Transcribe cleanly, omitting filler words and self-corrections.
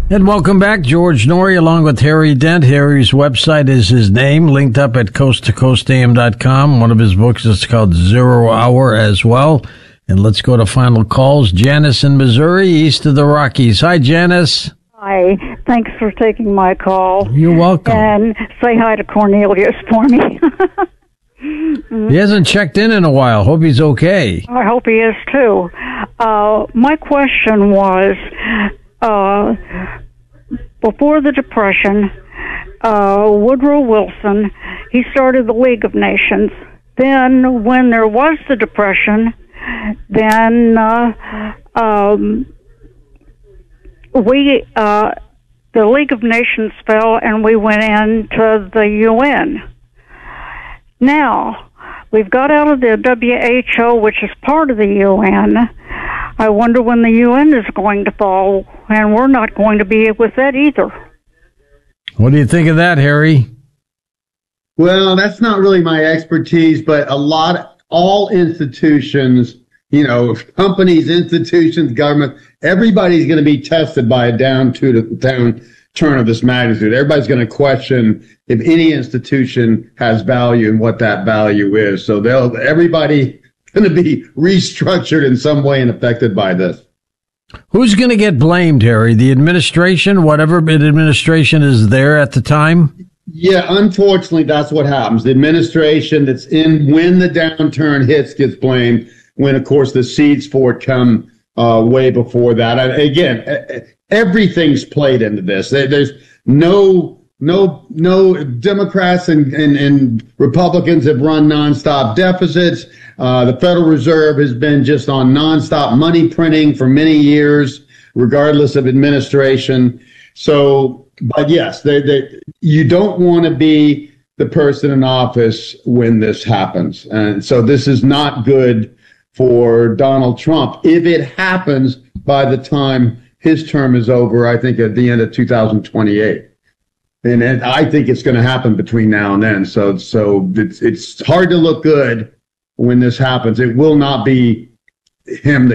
And welcome back. George Noory along with Harry Dent. Harry's website is his name, linked up at coasttocoastam.com. One of his books is called Zero Hour as well. And let's go to final calls. Janice in Missouri, east of the Rockies. Hi, Janice. Hi. Thanks for taking my call. You're welcome. And say hi to Cornelius for me. He hasn't checked in a while. Hope he's okay. I hope he is, too. My question was, before the Depression, Woodrow Wilson, he started the League of Nations. Then when there was the Depression, then the League of Nations fell and we went into the UN. Now, we've got out of the WHO, which is part of the UN. I wonder when the UN is going to fall, and we're not going to be with that either. What do you think of that, Harry? Well, that's not really my expertise, but all institutions, companies, institutions, government, everybody's going to be tested by a downturn of this magnitude. Everybody's going to question if any institution has value and what that value is. So everybody going to be restructured in some way and affected by this. Who's going to get blamed, Harry? The administration, whatever administration is there at the time? Yeah, unfortunately, that's what happens. The administration that's in when the downturn hits gets blamed, when, of course, the seeds for it come way before that. Again, everything's played into this. There's no Democrats and Republicans have run nonstop deficits. The Federal Reserve has been just on nonstop money printing for many years, regardless of administration. So, but yes, you don't want to be the person in office when this happens. And so this is not good for Donald Trump. If it happens by the time his term is over, I think at the end of 2028. And I think it's going to happen between now and then. So it's hard to look good when this happens. It will not be him that